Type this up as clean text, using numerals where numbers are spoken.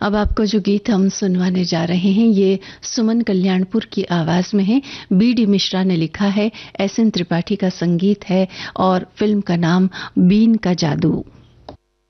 अब आपको जो गीत हम सुनवाने जा रहे हैं ये सुमन कल्याणपुर की आवाज में है। बी.डी. मिश्रा ने लिखा है, एस.एन. त्रिपाठी का संगीत है और फिल्म का नाम बीन का जादू।